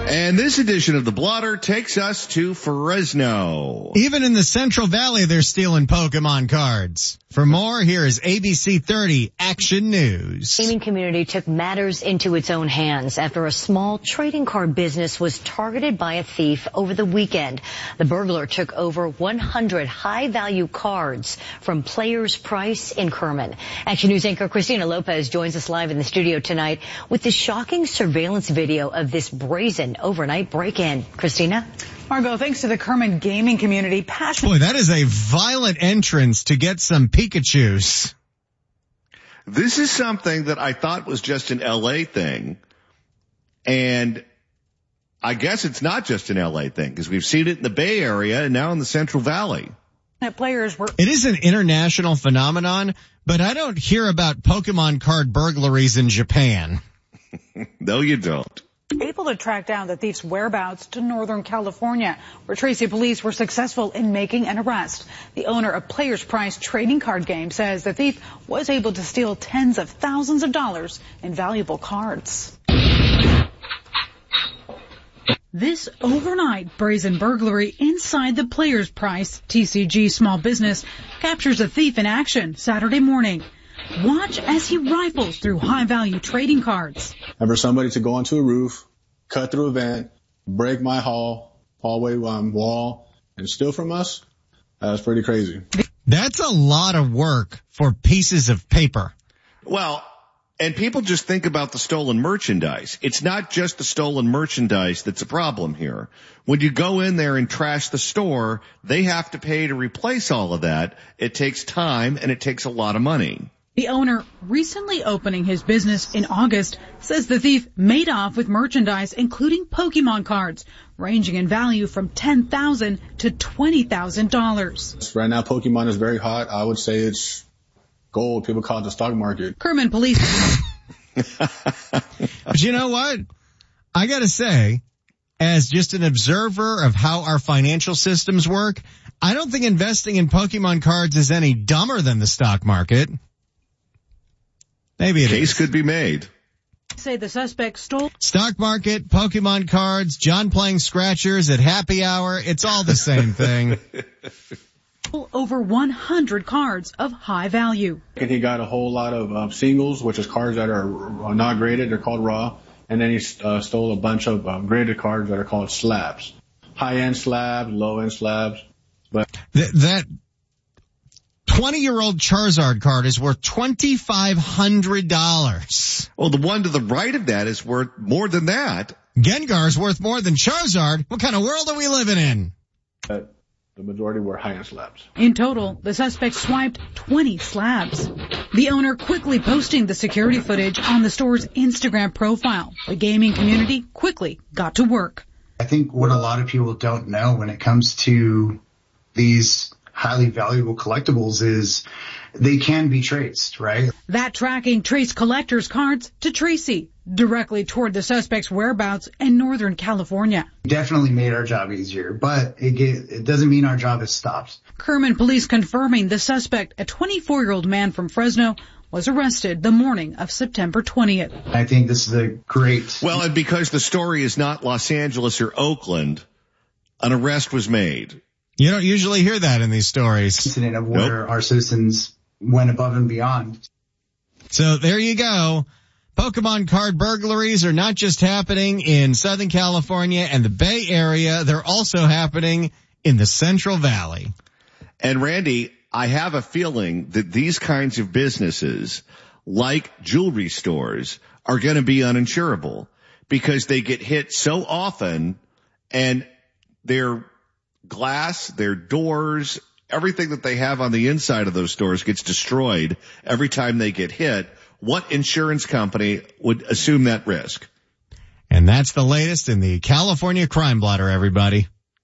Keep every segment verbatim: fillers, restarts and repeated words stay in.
And this edition of The Blotter takes us to Fresno. Even in the Central Valley, they're stealing Pokemon cards. For more, here is A B C thirty Action News. The gaming community took matters into its own hands after a small trading card business was targeted by a thief over the weekend. The burglar took over one hundred high-value cards from Players Price in Kerman. Action News anchor Christina Lopez joins us live in the studio tonight with the shocking surveillance video of this brazen overnight break-in. Christina? Margot, thanks to the Kerman gaming community, passionate. Boy, that is a violent entrance to get some Pikachus. This is something that I thought was just an L A thing. And I guess it's not just an L A thing because we've seen it in the Bay Area and now in the Central Valley. Players were. It is an international phenomenon, but I don't hear about Pokemon card burglaries in Japan. No, you don't. Able to track down the thief's whereabouts to Northern California, where Tracy police were successful in making an arrest. The owner of Players Price trading card game says the thief was able to steal tens of thousands of dollars in valuable cards. This overnight brazen burglary inside the Players Price T C G small business captures a thief in action Saturday morning. Watch as he rifles through high-value trading cards. And for somebody to go onto a roof, cut through a vent, break my hall, hallway um, wall, and steal from us, that's pretty crazy. That's a lot of work for pieces of paper. Well, and people just think about the stolen merchandise. It's not just the stolen merchandise that's a problem here. When you go in there and trash the store, they have to pay to replace all of that. It takes time and it takes a lot of money. The owner, recently opening his business in August, says the thief made off with merchandise including Pokemon cards, ranging in value from ten thousand dollars to twenty thousand dollars. Right now, Pokemon is very hot. I would say it's gold. People call it the stock market. Kerman police. But you know what? I gotta say, as just an observer of how our financial systems work, I don't think investing in Pokemon cards is any dumber than the stock market. Maybe it Case is. could be made. Say the suspect stole Stock market, Pokemon cards, John playing scratchers at happy hour. It's all the same thing. over one hundred cards of high value. And he got a whole lot of um, singles, which is cards that are not graded. They're called raw. And then he uh, stole a bunch of um, graded cards that are called slabs. High-end slabs, low-end slabs. But Th- that twenty-year-old Charizard card is worth twenty-five hundred dollars. Well, the one to the right of that is worth more than that. Gengar's worth more than Charizard. What kind of world are we living in? uh, the majority were high-end slabs. In total, the suspect swiped twenty slabs. The owner quickly posting the security footage on the store's Instagram profile. The gaming community quickly got to work. I think what a lot of people don't know when it comes to these highly valuable collectibles is they can be traced, right? That tracking traced collectors' cards to Tracy, directly toward the suspect's whereabouts in Northern California. Definitely made our job easier, but it, get, it doesn't mean our job is stopped. Kerman police confirming the suspect, a twenty-four-year-old man from Fresno, was arrested the morning of September twentieth. I think this is a great... Well, and because the story is not Los Angeles or Oakland, an arrest was made. You don't usually hear that in these stories. ...incident of where nope. our citizens went above and beyond. So there you go. Pokemon card burglaries are not just happening in Southern California and the Bay Area. They're also happening in the Central Valley. And Randy, I have a feeling that these kinds of businesses, like jewelry stores, are going to be uninsurable because they get hit so often and their glass, their doors, everything that they have on the inside of those stores gets destroyed every time they get hit. What insurance company would assume that risk? And that's the latest in the California Crime Blotter, everybody.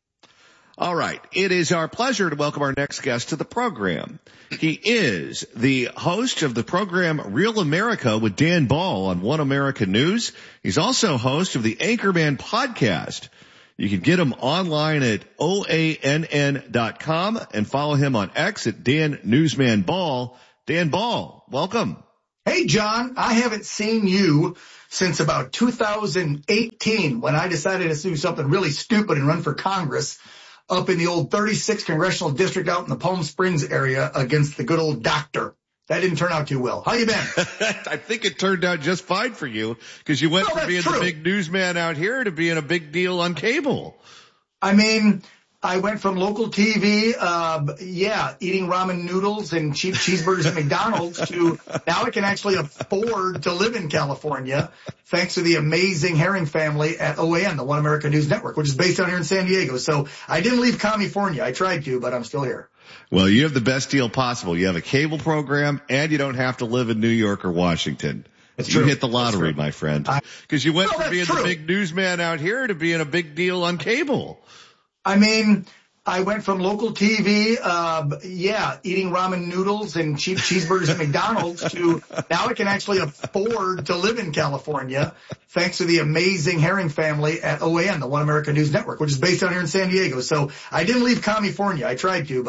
All right. It is our pleasure to welcome our next guest to the program. He is the host of the program Real America with Dan Ball on One America News. He's also host of the Anchorman podcast. You can get him online at O A N N dot com and follow him on X at Dan Newsman Ball. Dan Ball, welcome. Hey, John, I haven't seen you since about two thousand eighteen when I decided to do something really stupid and run for Congress up in the old thirty-sixth Congressional District out in the Palm Springs area against the good old doctor. That didn't turn out too well. How you been? I think it turned out just fine for you because you went No, from being true. the big newsman out here to being a big deal on cable. I mean, I went from local T V, uh, yeah, eating ramen noodles and cheap cheeseburgers at McDonald's to now I can actually afford to live in California thanks to the amazing Herring family at O A N, the One America News Network, which is based out here in San Diego. So I didn't leave California. I tried to, but I'm still here. Well, you have the best deal possible. You have a cable program and you don't have to live in New York or Washington. That's you true. hit the lottery, my friend. Because you went No, from that's being true. the big newsman out here to being a big deal on cable. I mean, I went from local T V, uh, yeah, eating ramen noodles and cheap cheeseburgers at McDonald's to now I can actually afford to live in California thanks to the amazing Herring family at O A N, the One America News Network, which is based out here in San Diego. So I didn't leave California. I tried to, but